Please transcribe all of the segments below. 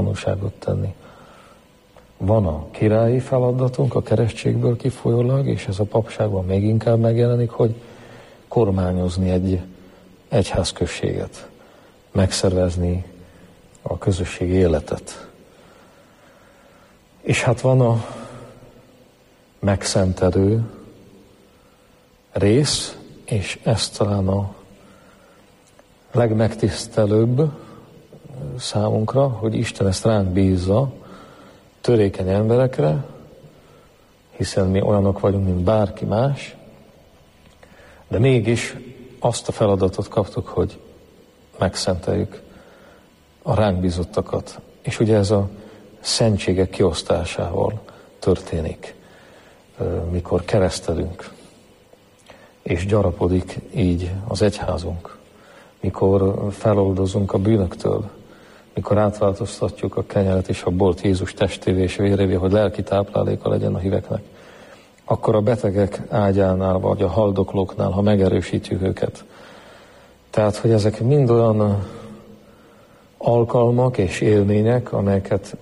tanúságot tenni. Van a királyi feladatunk a keresztségből kifolyólag, és ez a papságban még inkább megjelenik, hogy kormányozni egy egyházközséget, megszervezni a közösségi életet. És hát van a megszentelő rész, és ez talán a legmegtisztelőbb számunkra, hogy Isten ezt ránk bízza, törékeny emberekre, hiszen mi olyanok vagyunk, mint bárki más, de mégis azt a feladatot kaptuk, hogy megszenteljük a ránk bízottakat. És ugye ez a szentségek kiosztásával történik, mikor keresztelünk, és gyarapodik így az egyházunk, mikor feloldozunk a bűnöktől, mikor átváltoztatjuk a kenyeret és a bort Jézus testévé és vérévé, hogy lelki tápláléka legyen a híveknek, akkor a betegek ágyánál, vagy a haldoklóknál, ha megerősítjük őket. Tehát, hogy ezek mind olyan alkalmak és élmények, amelyeket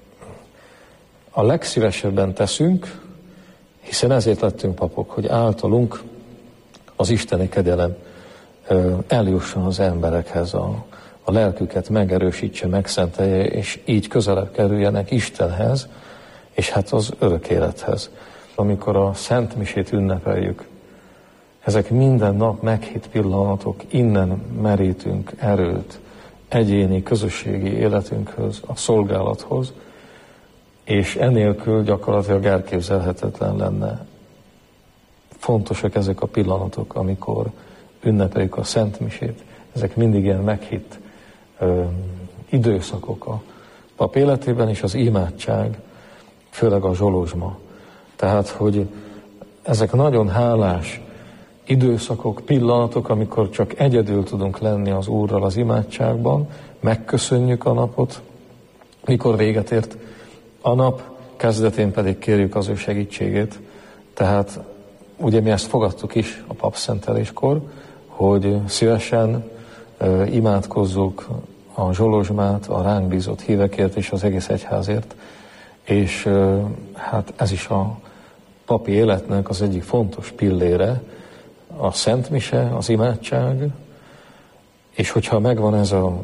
a legszívesebben teszünk, hiszen ezért lettünk papok, hogy általunk az isteni kegyelem eljusson az emberekhez, a lelküket megerősítse, megszentelje, és így közelebb kerüljenek Istenhez, és hát az örök élethez. Amikor a Szent Misét ünnepeljük, ezek minden nap meghitt pillanatok, innen merítünk erőt egyéni, közösségi életünkhöz, a szolgálathoz, és enélkül gyakorlatilag elképzelhetetlen lenne. Fontosak ezek a pillanatok, amikor ünnepeljük a Szent Misét. Ezek mindig ilyen meghitt időszakok a pap életében, és az imádság, főleg a zsolozsma. Tehát, hogy ezek nagyon hálás időszakok, pillanatok, amikor csak egyedül tudunk lenni az Úrral az imádságban, megköszönjük a napot, mikor véget ért a nap, kezdetén pedig kérjük az ő segítségét. Tehát ugye mi ezt fogadtuk is a papszenteléskor, hogy szívesen imádkozzuk a zsolozsmát, a ránk bízott hívekért és az egész egyházért, és hát ez is a papi életnek az egyik fontos pillére, a Szent Mise, az imádság, és hogyha megvan ez az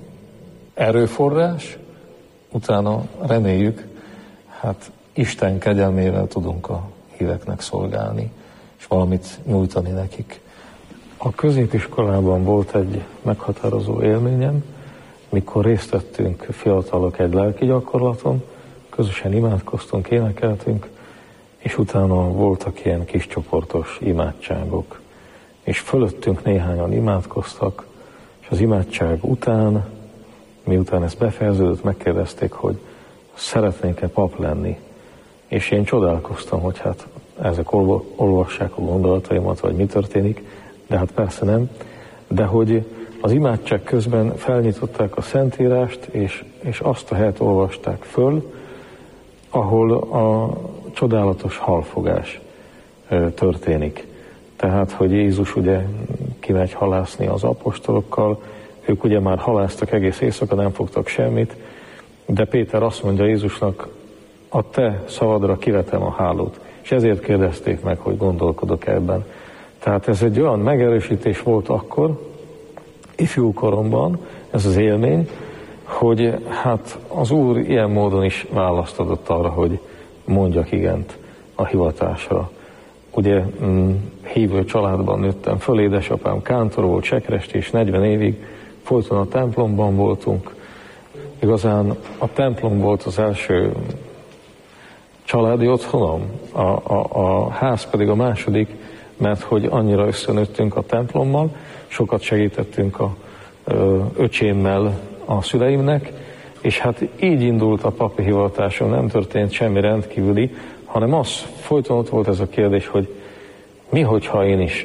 erőforrás, utána reméljük, hát Isten kegyelmével tudunk a híveknek szolgálni, és valamit nyújtani nekik. A középiskolában volt egy meghatározó élményem, mikor részt vettünk fiatalok egy lelki gyakorlaton, közösen imádkoztunk, énekeltünk, és utána voltak ilyen kis csoportos imádságok. És fölöttünk néhányan imádkoztak, és az imádság után, miután ez befejeződött, megkérdezték, hogy szeretnék-e pap lenni. És én csodálkoztam, hogy hát ezek olvassák a gondolataimat, vagy mi történik, de hát persze nem. De hogy az imádság közben felnyitották a Szentírást, és azt a helyet olvasták föl, ahol a csodálatos halfogás történik. Tehát, hogy Jézus ugye kimegy halászni az apostolokkal, ők ugye már halásztak egész éjszaka, nem fogtak semmit, de Péter azt mondja Jézusnak, a te szavadra kivetem a hálót. És ezért kérdezték meg, hogy gondolkodok ebben. Tehát ez egy olyan megerősítés volt akkor, ifjú koromban, ez az élmény, hogy hát az Úr ilyen módon is választ adott arra, hogy mondjak igent a hivatásra. Ugye hívő családban nőttem föl, édesapám kántor volt, sekrest, és 40 évig folyton a templomban voltunk. Igazán a templom volt az első családi otthonom, a ház pedig a második, mert hogy annyira összenőttünk a templommal, sokat segítettünk a öcsémmel a szüleimnek, és hát így indult a papi hivatásom, nem történt semmi rendkívüli, hanem az folyton ott volt ez a kérdés, hogy mi, hogyha én is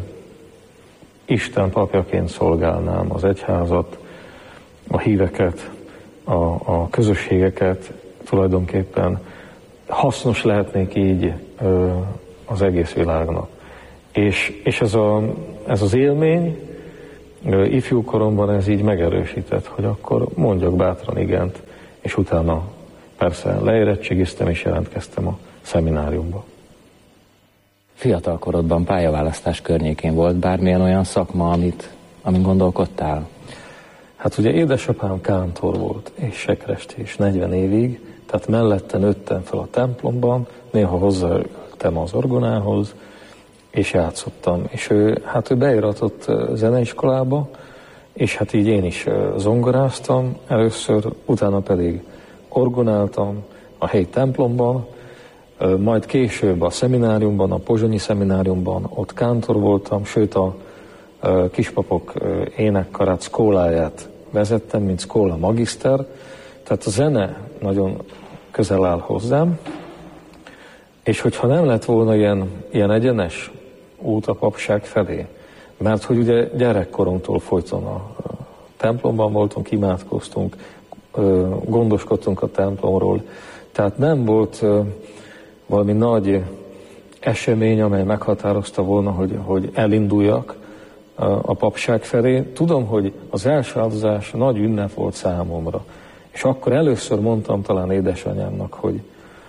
Isten papjaként szolgálnám az egyházat, a híveket, a közösségeket, tulajdonképpen hasznos lehetnék így az egész világnak. És ez az élmény, ifjú koromban ez így megerősített, hogy akkor mondjak bátran igent. és utána persze leérettségiztem, és jelentkeztem a szemináriumba. Fiatal korodban pályaválasztás környékén volt bármilyen olyan szakma, amin gondolkodtál? Hát ugye édesapám kántor volt, és sekresti, és 40 évig, tehát mellette nőttem fel a templomban, néha hozzáültem az orgonához, és játszottam. És ő beiratott zeneiskolába, és hát így én is zongoráztam először, utána pedig orgonáltam a helyi templomban, majd később a szemináriumban, a pozsonyi szemináriumban, ott kántor voltam, sőt a kispapok énekkarát, szkóláját vezettem, mint szkóla magiszter, tehát a zene nagyon közel áll hozzám, és hogyha nem lett volna ilyen egyenes út a papság felé, mert hogy ugye gyerekkorunktól folyton a templomban voltunk, imádkoztunk, gondoskodtunk a templomról, tehát nem volt valami nagy esemény, amely meghatározta volna, hogy elinduljak a papság felé. Tudom, hogy az első áldozás nagy ünnep volt számomra, és akkor először mondtam talán édesanyámnak, hogy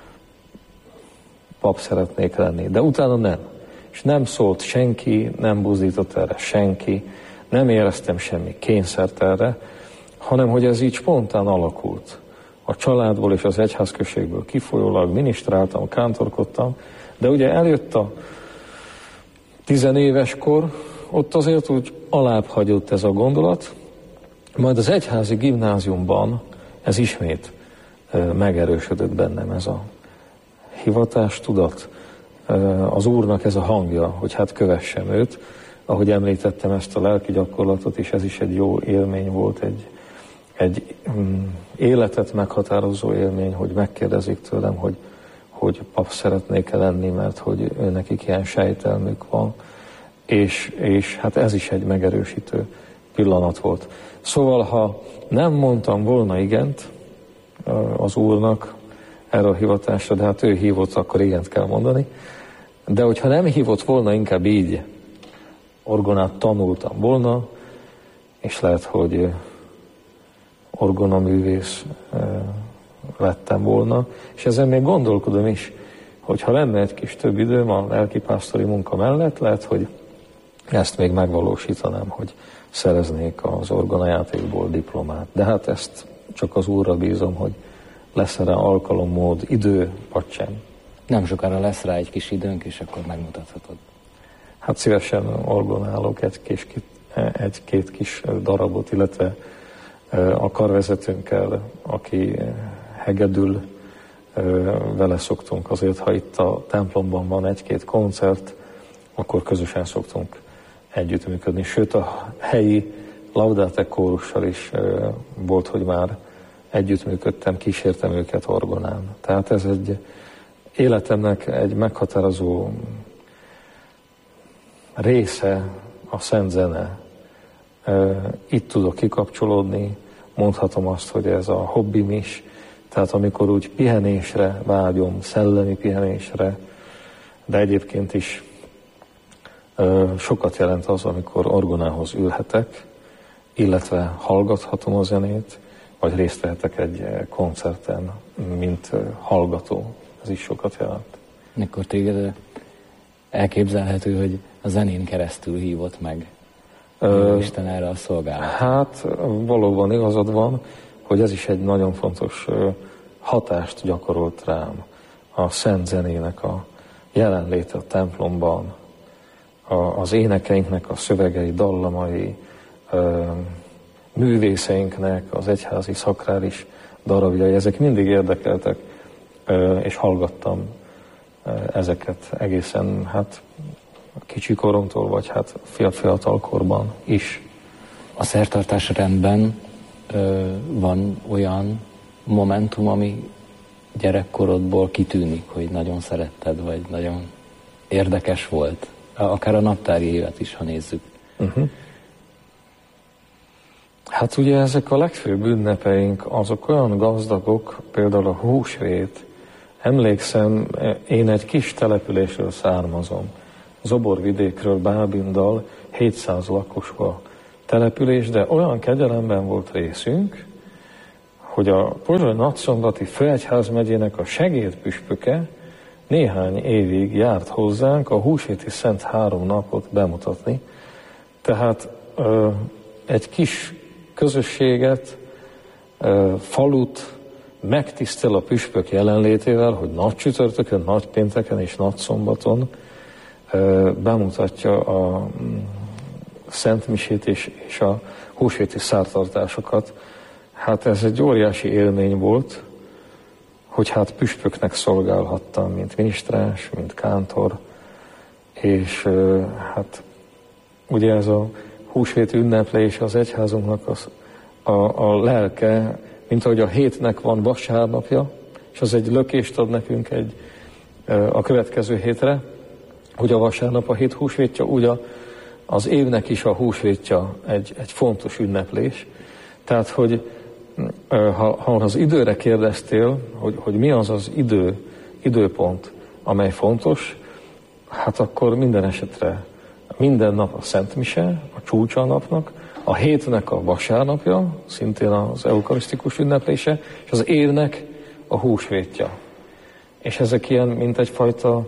pap szeretnék lenni, de utána nem. És nem szólt senki, nem buzdított erre senki, nem éreztem semmi kényszert erre, hanem hogy ez így spontán alakult. A családból és az egyházközségből kifolyólag minisztráltam, kántorkodtam, de ugye eljött a 10 éves kor, ott azért úgy alább hagyott ez a gondolat, majd az egyházi gimnáziumban ez ismét megerősödött bennem, ez a hivatástudat, az Úrnak ez a hangja, hogy hát kövessem őt, ahogy említettem ezt a lelki gyakorlatot, és ez is egy jó élmény volt, egy életet meghatározó élmény, hogy megkérdezik tőlem, hogy pap szeretnék-e lenni, mert hogy nekik ilyen sejtelmük van, és hát ez is egy megerősítő pillanat volt. Szóval, ha nem mondtam volna igent az Úrnak erre a hivatásra, de hát ő hívott, akkor igent kell mondani, de hogyha nem hívott volna, inkább így orgonát tanultam volna, és lehet, hogy orgonaművész lettem volna, és ezen még gondolkodom is, hogy ha lenne egy kis több időm a lelkipásztori munka mellett, lehet, hogy ezt még megvalósítanám, hogy szereznék az orgonajátékból diplomát. De hát ezt csak az Úrra bízom, hogy lesz rá alkalom, mód, idő, vagy sem. Nem sokára lesz rá egy kis időnk, és akkor megmutathatod. Hát szívesen orgonálok egy-két kis darabot, illetve a karvezetőnkkel, aki hegedül, vele szoktunk azért, ha itt a templomban van egy-két koncert, akkor közösen szoktunk együttműködni. Sőt, a helyi Laudate kórussal is volt, hogy már együttműködtem, kísértem őket orgonán. Tehát ez egy életemnek egy meghatározó része a szent zene. Itt tudok kikapcsolódni, mondhatom azt, hogy ez a hobbim is, tehát amikor úgy pihenésre vágyom, szellemi pihenésre, de egyébként is sokat jelent az, amikor orgonához ülhetek, illetve hallgathatom a zenét, vagy részt vehetek egy koncerten, mint hallgató. Ez is sokat jelent. Akkor téged elképzelhető, hogy a zenén keresztül hívott meg Isten erre a szolgálat. Hát valóban igazad van, hogy ez is egy nagyon fontos hatást gyakorolt rám. A szent zenének a jelenléte a templomban, az énekeinknek a szövegei, dallamai, művészeinknek az egyházi szakrális darabjai, ezek mindig érdekeltek, és hallgattam ezeket egészen hát kicsi koromtól, vagy hát fiatal korban is. A szertartás rendben van olyan momentum, ami gyerekkorodból kitűnik, hogy nagyon szeretted, vagy nagyon érdekes volt. Akár a naptári évet is, ha nézzük. Hát ugye ezek a legfőbb ünnepeink, azok olyan gazdagok, például a húsvét. Emlékszem, én egy kis településről származom. Zoborvidékről, Bábindal, 700 lakosú a település, de olyan kegyelemben volt részünk, hogy a pozsony nagyszombati főegyházmegyének a segédpüspöke néhány évig járt hozzánk a húsvéti szent 3 napot bemutatni. Tehát egy kis közösséget, falut megtisztel a püspök jelenlétével, hogy nagy csütörtökön, nagy pénteken és nagy szombaton bemutatja a szentmisét és a húsvéti szártartásokat. Hát ez egy óriási élmény volt, hogy hát püspöknek szolgálhattam, mint minisztráns, mint kántor, és hát ugye ez a húsvéti ünneplés az egyházunknak a lelke, mint ahogy a hétnek van vasárnapja, és az egy lökést ad nekünk a következő hétre, hogy a vasárnap a hét húsvétja, úgy az évnek is a húsvétja egy fontos ünneplés. Tehát, hogy ha az időre kérdeztél, hogy mi az az időpont, amely fontos, hát akkor minden esetre minden nap a Szent Mise, a csúcsa a napnak, a hétnek a vasárnapja, szintén az eukarisztikus ünneplése, és az évnek a húsvétja. És ezek ilyen, mint egyfajta,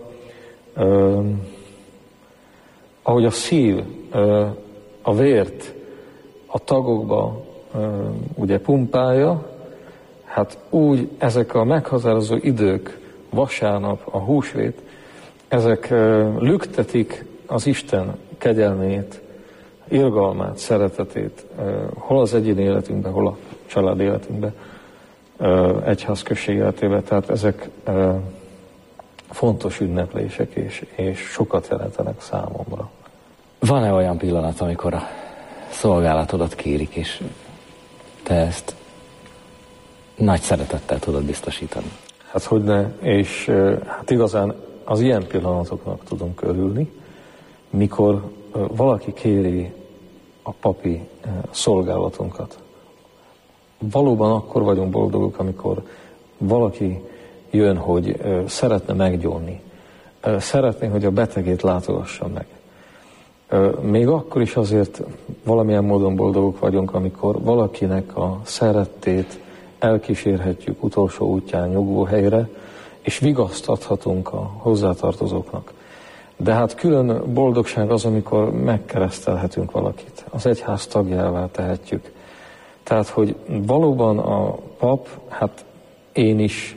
ahogy a szív a vért a tagokba ugye pumpálja, hát úgy ezek a meghatározó idők, vasárnap, a húsvét, ezek lüktetik az Isten kegyelmét, irgalmát, szeretetét, hol az egyéni életünkben, hol a család életünkben, egyházközség életében. Tehát ezek fontos ünneplések, és sokat jelentenek számomra. Van-e olyan pillanat, amikor a szolgálatodat kérik, és te ezt nagy szeretettel tudod biztosítani? Hát hogyne, és hát igazán az ilyen pillanatoknak tudunk örülni, mikor valaki kéri a papi szolgálatunkat. Valóban akkor vagyunk boldogok, amikor valaki jön, hogy szeretne meggyónni, szeretné, hogy a betegét látogassa meg. Még akkor is azért valamilyen módon boldogok vagyunk, amikor valakinek a szerettét elkísérhetjük utolsó útján nyugvóhelyre, és vigasztathatunk a hozzátartozóknak. De hát külön boldogság az, amikor megkeresztelhetünk valakit, az egyház tagjává tehetjük. Tehát, hogy valóban a pap, hát én is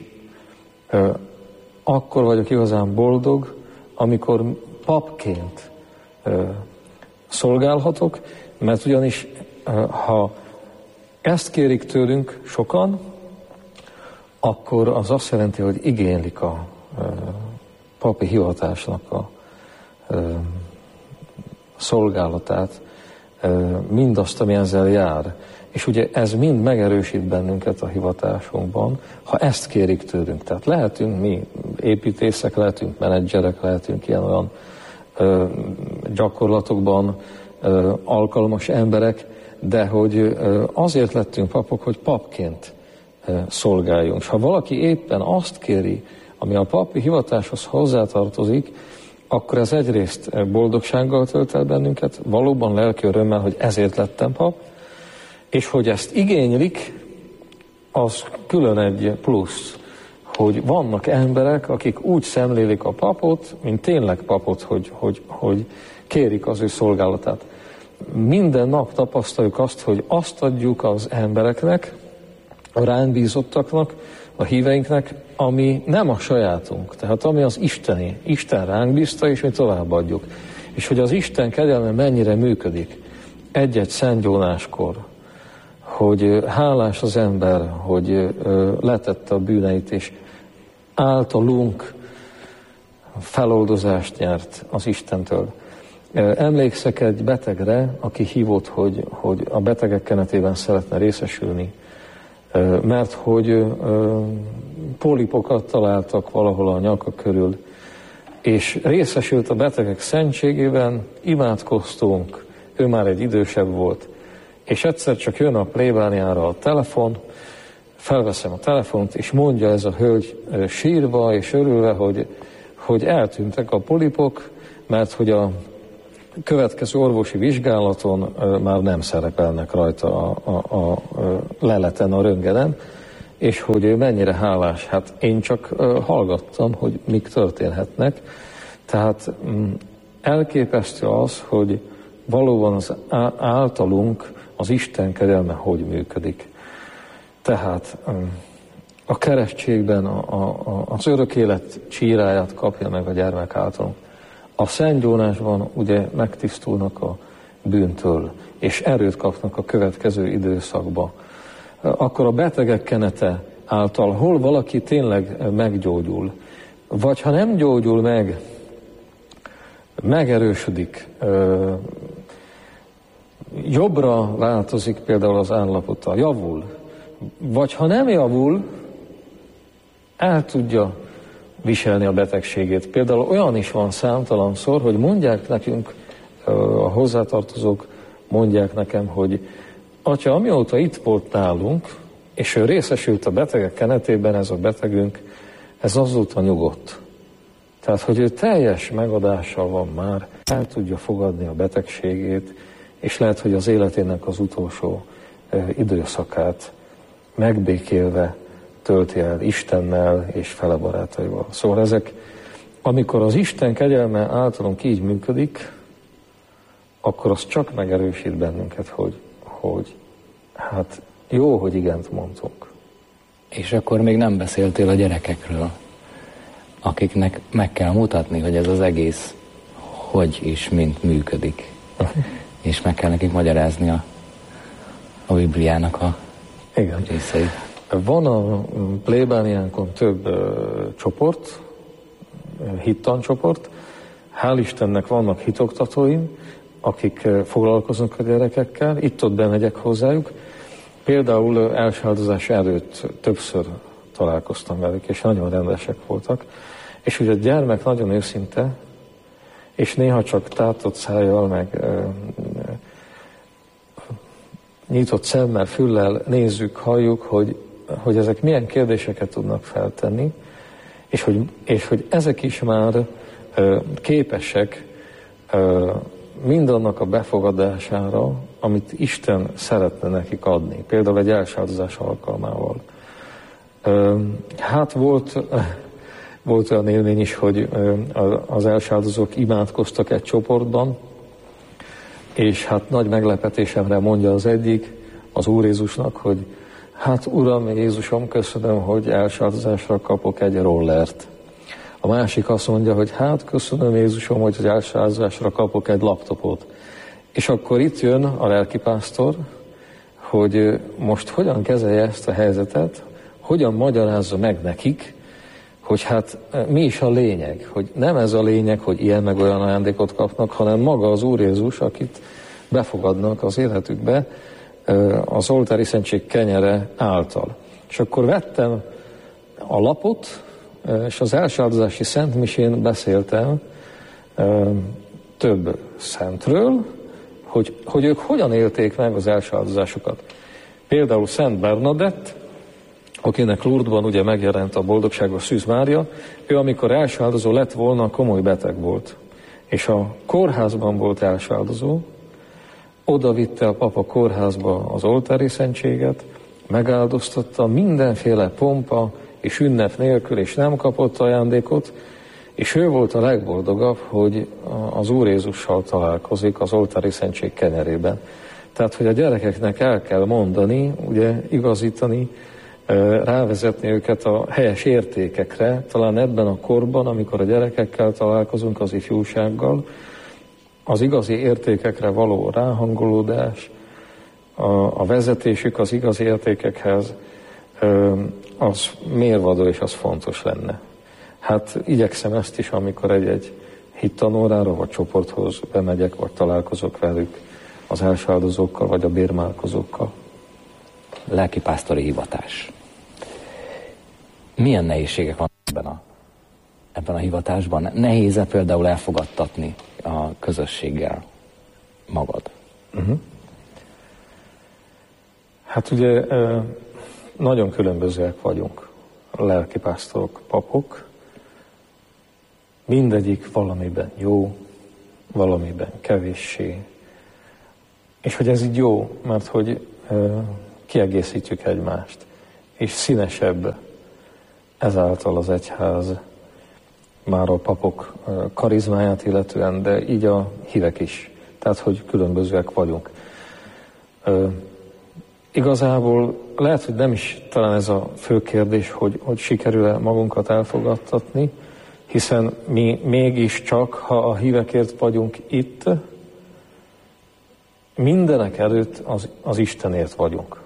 akkor vagyok igazán boldog, amikor papként szolgálhatok, mert ugyanis ha ezt kérik tőlünk sokan, akkor az azt jelenti, hogy igénylik a papi hivatásnak a szolgálatát, mindazt, ami ezzel jár. És ugye ez mind megerősít bennünket a hivatásunkban, ha ezt kérik tőlünk. Tehát lehetünk mi építészek, lehetünk menedzserek, lehetünk ilyen-olyan gyakorlatokban alkalmas emberek, de hogy azért lettünk papok, hogy papként szolgáljunk. És ha valaki éppen azt kéri, ami a papi hivatáshoz hozzátartozik, akkor ez egyrészt boldogsággal tölt el bennünket, valóban lelki örömmel, hogy ezért lettem pap, és hogy ezt igénylik, az külön egy plusz, hogy vannak emberek, akik úgy szemlélik a papot, mint tényleg papot, hogy kérik az ő szolgálatát. Minden nap tapasztaljuk azt, hogy azt adjuk az embereknek, a ránk bízottaknak, a híveinknek, ami nem a sajátunk, tehát ami az isteni. Isten ránk bízta, és mi továbbadjuk. És hogy az Isten kegyelme mennyire működik egy-egy szentgyónáskor, hogy hálás az ember, hogy letette a bűneit, és általunk feloldozást nyert az Istentől. Emlékszek egy betegre, aki hívott, hogy a betegek kenetében szeretne részesülni, mert hogy pólipokat találtak valahol a nyaka körül, és részesült a betegek szentségében, imádkoztunk, ő már egy idősebb volt, és egyszer csak jön a plébániára a telefon, felveszem a telefont, és mondja ez a hölgy sírva és örülve, hogy eltűntek a polipok, mert hogy a következő orvosi vizsgálaton már nem szerepelnek rajta a leleten, a röntgenen, és hogy ő mennyire hálás. Hát én csak hallgattam, hogy mik történhetnek. Tehát elképesztő az, hogy valóban az általunk az Isten kegyelme hogy működik. Tehát a keresztségben az örök élet csíráját kapja meg a gyermek általunk. A szentgyónásban ugye megtisztulnak a bűntől, és erőt kapnak a következő időszakba. Akkor a betegek kenete által, hol valaki tényleg meggyógyul, vagy ha nem gyógyul meg, megerősödik, jobbra változik például az állapota, javul, vagy ha nem javul, el tudja viselni a betegségét. Például olyan is van számtalanszor, hogy mondják nekünk, a hozzátartozók mondják nekem, hogy atya, amióta itt volt nálunk, és ő részesült a betegek kenetében, ez a betegünk, ez azóta nyugodt. Tehát, hogy ő teljes megadással van már, el tudja fogadni a betegségét, és lehet, hogy az életének az utolsó időszakát megbékélve tölti el Istennel és fele barátaival. Szóval ezek, amikor az Isten kegyelme általunk így működik, akkor az csak megerősít bennünket, hogy hát jó, hogy igent mondtunk. És akkor még nem beszéltél a gyerekekről, akiknek meg kell mutatni, hogy ez az egész hogy és mint működik. És meg kell nekik magyarázni a Bibliának a részeit. Van a plébániánkon több csoport, hittancsoport. Hál' Istennek vannak hitoktatóim, akik foglalkoznak a gyerekekkel. Itt-ott bemegyek hozzájuk. Például első áldozás előtt többször találkoztam velük, és nagyon rendesek voltak. És ugye a gyermek nagyon őszinte, és néha csak tátott szájjal, meg nyitott szemmel, füllel nézzük, halljuk, hogy ezek milyen kérdéseket tudnak feltenni, és hogy ezek is már képesek mindannak a befogadására, amit Isten szeretne nekik adni. Például egy első áldozás alkalmával. Hát volt olyan élmény is, hogy az első áldozók imádkoztak egy csoportban, és hát nagy meglepetésemre mondja az egyik az Úr Jézusnak, hogy hát Uram, Jézusom, köszönöm, hogy első áldozásra kapok egy rollert. A másik azt mondja, hogy hát köszönöm Jézusom, hogy az első áldozásra kapok egy laptopot. És akkor itt jön a lelkipásztor, hogy most hogyan kezelje ezt a helyzetet, hogyan magyarázza meg nekik, hogy hát mi is a lényeg, hogy nem ez a lényeg, hogy ilyen meg olyan ajándékot kapnak, hanem maga az Úr Jézus, akit befogadnak az életükbe az oltári szentség kenyere által. És akkor vettem a lapot, és az első áldozási szentmisén beszéltem több szentről, hogy ők hogyan élték meg az első áldozásokat. Például Szent Bernadett, akinek Lourdesban ugye megjelent a boldogságos Szűz Mária, ő amikor első áldozó lett volna, komoly beteg volt. És a kórházban volt első áldozó, oda vitte a papa kórházba az oltári szentséget, megáldoztatta mindenféle pompa és ünnep nélkül, és nem kapott ajándékot, és ő volt a legboldogabb, hogy az Úr Jézussal találkozik az oltári szentség kenyerében. Tehát, hogy a gyerekeknek el kell mondani, ugye igazítani, rávezetni őket a helyes értékekre, talán ebben a korban, amikor a gyerekekkel találkozunk, az ifjúsággal, az igazi értékekre való ráhangolódás, a vezetésük az igazi értékekhez, az mérvadó és az fontos lenne. Hát igyekszem ezt is, amikor egy hittanórára vagy csoporthoz bemegyek, vagy találkozok velük, az első áldozókkal, vagy a bérmálkozókkal. Lelkipásztori hivatás. Milyen nehézségek vannak ebben a hivatásban? Nehéz-e például elfogadtatni a közösséggel magad? Hát ugye nagyon különbözőek vagyunk, lelkipásztorok, papok. Mindegyik valamiben jó, valamiben kevéssé. És hogy ez így jó, mert hogy kiegészítjük egymást. és színesebb ezáltal az egyház, már a papok karizmáját illetően, de így a hívek is. Tehát, hogy különbözőek vagyunk. Igazából lehet, hogy nem is talán ez a fő kérdés, hogy sikerül-e magunkat elfogadtatni, hiszen mi mégiscsak, ha a hívekért vagyunk itt, mindenek előtt az Istenért vagyunk.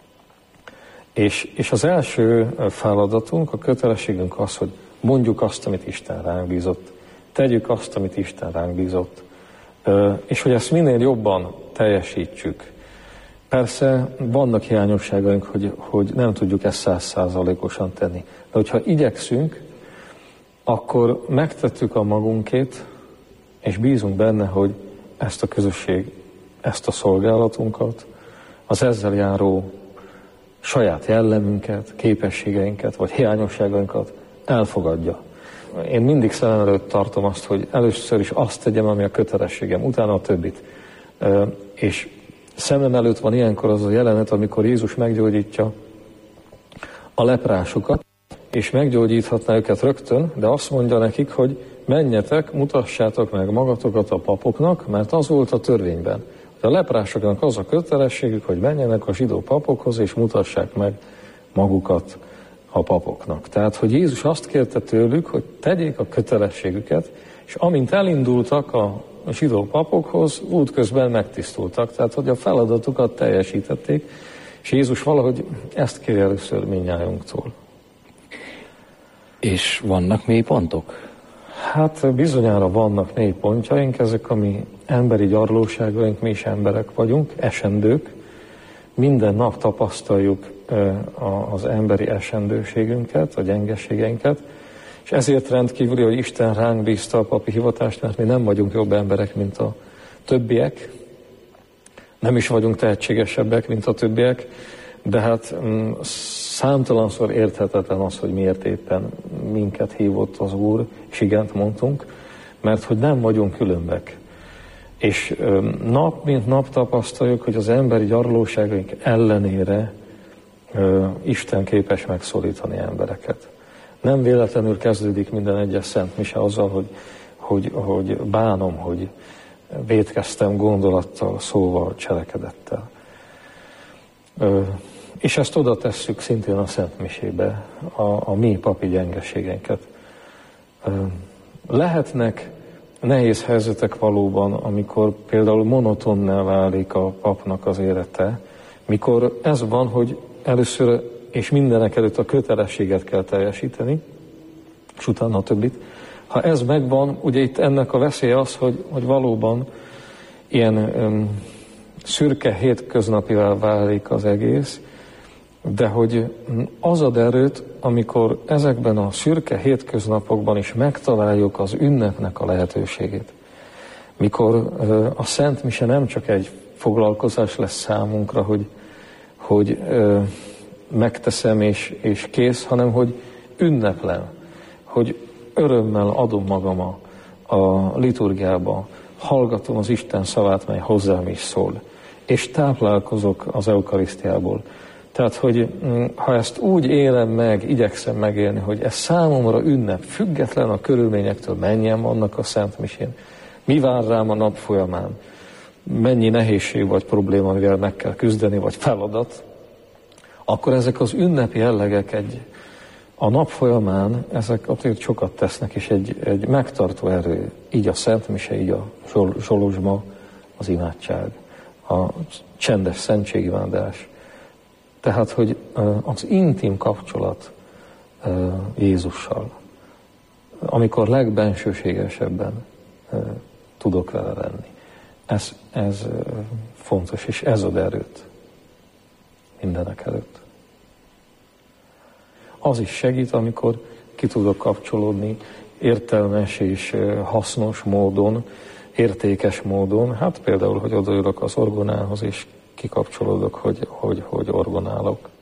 És az első feladatunk, a kötelességünk az, hogy mondjuk azt, amit Isten ránk bízott, tegyük azt, amit Isten ránk bízott, és hogy ezt minél jobban teljesítsük. Persze vannak hiányosságaink, hogy nem tudjuk ezt 100%-osan tenni. De hogyha igyekszünk, akkor megtettük a magunkét, és bízunk benne, hogy ezt a közösség, ezt a szolgálatunkat, az ezzel járó saját jellemünket, képességeinket, vagy hiányosságainkat elfogadja. Én mindig szem előtt tartom azt, hogy először is azt tegyem, ami a kötelességem, utána a többit. És szemem előtt van ilyenkor az a jelenet, amikor Jézus meggyógyítja a leprásokat, és meggyógyíthatná őket rögtön, de azt mondja nekik, hogy menjetek, mutassátok meg magatokat a papoknak, mert az volt a törvényben. A leprásoknak az a kötelességük, hogy menjenek a zsidó papokhoz, és mutassák meg magukat a papoknak. Tehát, hogy Jézus azt kérte tőlük, hogy tegyék a kötelességüket, és amint elindultak a zsidó papokhoz, útközben megtisztultak. Tehát, hogy a feladatukat teljesítették, és Jézus valahogy ezt kéri először mindnyájunktól. És vannak mélypontok? Hát bizonyára vannak mélypontjaink, ezek a mi emberi gyarlóságaink, mi is emberek vagyunk, esendők. Minden nap tapasztaljuk az emberi esendőségünket, a gyengeségeinket, és ezért rendkívüli, hogy Isten ránk bízta a papi hivatást, mert mi nem vagyunk jobb emberek, mint a többiek, nem is vagyunk tehetségesebbek, mint a többiek, de hát számtalanszor érthetetlen az, hogy miért éppen minket hívott az Úr, és igent mondtunk, mert hogy nem vagyunk különbek. És nap mint nap tapasztaljuk, hogy az emberi gyarlóságaink ellenére Isten képes megszólítani embereket. Nem véletlenül kezdődik minden egyes szent mise azzal, hogy bánom, hogy vétkeztem gondolattal, szóval, cselekedettel. És ezt oda tesszük szintén a szent misébe, a mi papi gyengeségeinket. Lehetnek nehéz helyzetek valóban, amikor például monotonná válik a papnak az élete, mikor ez van, hogy először és mindenek előtt a kötelességet kell teljesíteni, és utána a többit. Ha ez megvan, ugye itt ennek a veszélye az, hogy valóban ilyen szürke hétköznapivá válik az egész, de hogy az ad erőt, amikor ezekben a szürke hétköznapokban is megtaláljuk az ünnepnek a lehetőségét. Mikor a Szent Mise nem csak egy foglalkozás lesz számunkra, hogy megteszem és kész, hanem hogy ünneplem, hogy örömmel adom magam a liturgiába, hallgatom az Isten szavát, mely hozzám is szól, és táplálkozok az eukarisztiából. Tehát, hogy ha ezt úgy élem meg, igyekszem megélni, hogy ez számomra ünnep, független a körülményektől, mennyien vannak a Szent Misén, mi vár rám a nap folyamán, mennyi nehézség vagy probléma, amivel meg kell küzdeni, vagy feladat, akkor ezek az ünnepi jellegek a nap folyamán, ezek azért sokat tesznek, és egy megtartó erő, így a Szent Mise, így a zsolozsma, az imádság, a csendes szentségimádás. Tehát, hogy az intim kapcsolat Jézussal, amikor legbensőségesebben tudok vele lenni. Ez fontos, és ez ad erőt mindenek előtt. Az is segít, amikor ki tudok kapcsolódni értelmes és hasznos módon, értékes módon, hát például, hogy odaülök az orgonához, és kikapcsolódok, hogy orgonálok.